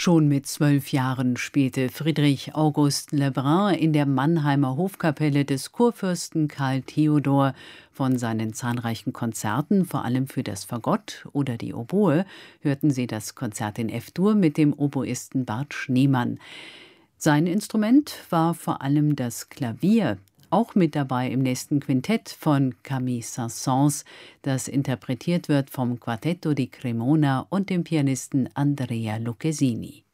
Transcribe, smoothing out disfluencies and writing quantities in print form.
Schon mit 12 Jahren spielte Friedrich August Lebrun in der Mannheimer Hofkapelle des Kurfürsten Karl Theodor. Von seinen zahlreichen Konzerten, vor allem für das Fagott oder die Oboe, hörten Sie das Konzert in F-Dur mit dem Oboisten Bart Schneemann. Sein Instrument war vor allem das Klavier. Auch mit dabei im nächsten Quintett von Camille Saint-Saëns, das interpretiert wird vom Quartetto di Cremona und dem Pianisten Andrea Lucchesini.